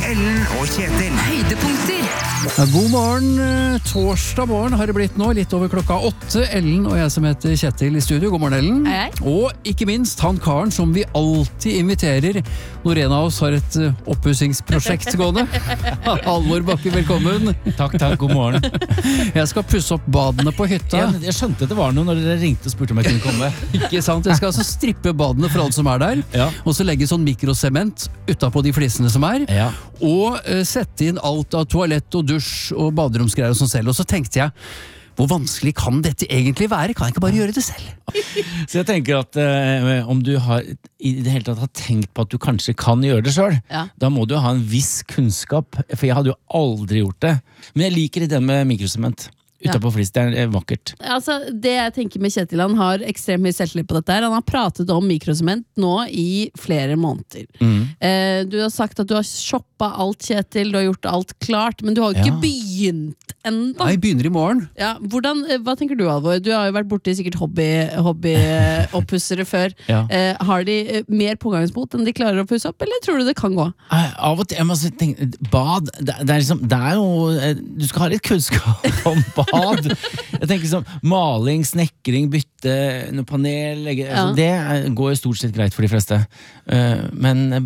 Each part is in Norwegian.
Ellen og Kjetil. Høydepunkter. God morgen, torsdag morgen har det blitt nå, litt over klokka 8. Ellen og jeg som heter Kjetil i studio. God morgen, Ellen. Hei. Og ikke minst han karen som vi alltid inviterer når en av oss har et oppussingsprosjekt gående. Halvor Bakke, velkommen. Takk, god morgen. Jeg skal pusse opp badene på hytta. Jeg skjønte det var noe når dere ringte og spurte om jeg kunne komme. Ikke sant? Jeg skal altså strippe badene for alle som er der, Ja. og så legge sånn mikrosement utapå de flisene som er, Ja. og sette inn alt av toalett og dusj og baderomsgreier og sånn selv. Og så tenkte jeg, hvor vanskelig kan dette egentlig være? Kan jeg ikke bare gjøre det selv? Så jeg tenker at om du har i det hele tatt har tenkt på at du kanskje kan gjøre det selv, Ja. da må du ha en viss kunnskap, for jeg hadde jo aldri gjort det. Men jeg liker ideen med mikrosement. Utapå flis, det er vakkert. Altså, det jeg tenker med Kjetil, han har ekstremt mye selvtillit på dette her. Han har pratet om mikrosement nå i flere måneder. Du har sagt at du har shoppet alt, Kjetil, du har gjort alt klart, men du har jo ikke Ja. begynt enda. Jeg begynner i morgen. Ja, hva tenker du, Alvor? Du har jo vært borti sikkert hobbyoppussere før. Ja. Har de mer pågangsmot enn de klarer å pusse opp, eller tror du det kan gå? Av og til, jeg må tenke, bad, det er liksom, det er jo, du skal ha litt kunnskap om bad. Jeg tenker liksom, maling, snekring, bytte noe panel, altså, det går jo stort sett greit for de fleste. Men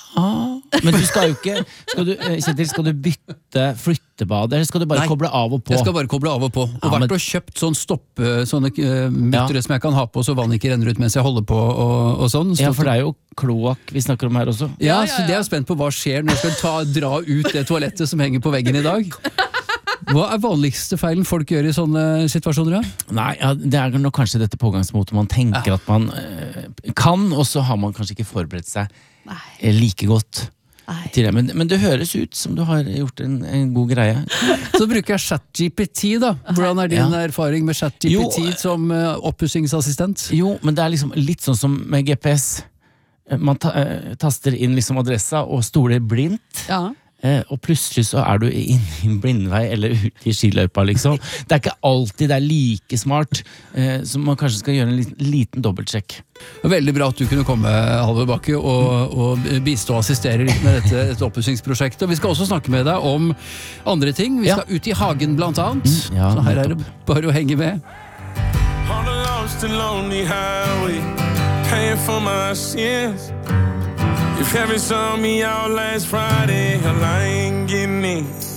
du skal jo ikke, Kjetil, skal du bytte flyttebad, eller skal du bare Nei, koble av og på? Jeg skal bare koble av og på. Og Ja, vært og kjøpt sånne muttere som jeg kan ha på så vann ikke renner ut mens jeg holder på og sånn. Ja, for det er jo kloakk vi snakker om her også. Ja, så det er jeg spent på hva skjer når jeg skal dra ut det toalettet som henger på veggen i dag. Hva er vanligste feilen folk gjør i sånne situasjoner? Da? Nei, ja, det er nok kanskje dette pågangsmotet man tenker at man kan, og så har man kanskje ikke forberedt seg like godt til det. Men det høres ut som du har gjort en god greie. Så bruker jeg ChatGPT da. Hvordan er din erfaring med ChatGPT som oppussingsassistent? Jo, men det er liksom litt sånn som med GPS. Man taster inn liksom adressa og stoler blindt. Ja. Og plutselig så er du inne i en blindvei eller ute i skiløypa liksom. Det er ikke alltid det er like smart, så man kanskje skal gjøre en liten dobbeltsjekk. Veldig bra at du kunne komme, Halvor Bakke, og bistå og assistere litt med dette oppussingsprosjektet. Vi skal også snakke med deg om andre ting. Vi skal ut i hagen blant annet. Ja, så her er det bare å henge med. On a lost and lonely highway, paying for my sins. If heaven saw me out last Friday, hell, I ain't getting in.